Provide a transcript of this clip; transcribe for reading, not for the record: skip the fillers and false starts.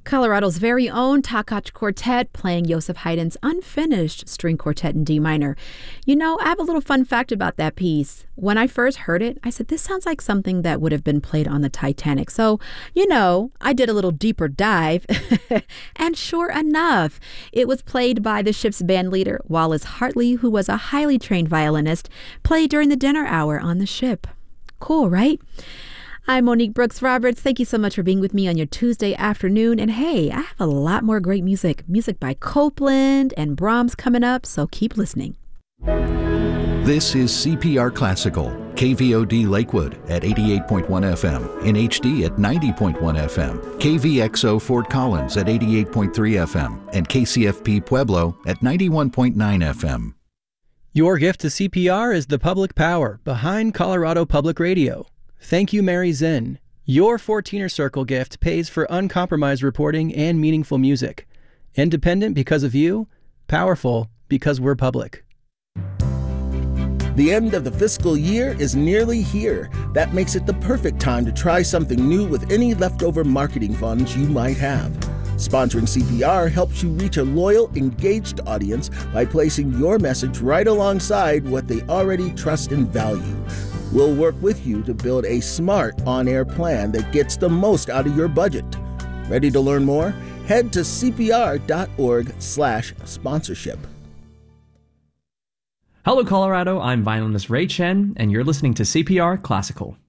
Colorado's very own Takach Quartet playing Joseph Haydn's unfinished string quartet in D minor. You know, I have a little fun fact about that piece. When I first heard it, I said, this sounds like something that would have been played on the Titanic. So, you know, I did a little deeper dive. And sure enough, it was played by the ship's band leader, Wallace Hartley, who was a highly trained violinist, played during the dinner hour on the ship. Cool, right? I'm Monique Brooks Roberts. Thank you so much for being with me on your Tuesday afternoon. And hey, I have a lot more great music by Copland and Brahms coming up, so keep listening. This is CPR Classical, KVOD Lakewood at 88.1 FM, in HD at 90.1 FM, KVXO Fort Collins at 88.3 FM, and KCFP Pueblo at 91.9 FM. Your gift to CPR is the public power behind Colorado Public Radio. Thank you, Mary Zen. Your 14er Circle gift pays for uncompromised reporting and meaningful music. Independent because of you, powerful because we're public. The end of the fiscal year is nearly here. That makes it the perfect time to try something new with any leftover marketing funds you might have. Sponsoring CPR helps you reach a loyal, engaged audience by placing your message right alongside what they already trust and value. We'll work with you to build a smart on-air plan that gets the most out of your budget. Ready to learn more? Head to cpr.org/sponsorship. Hello, Colorado. I'm violinist Ray Chen, and you're listening to CPR Classical.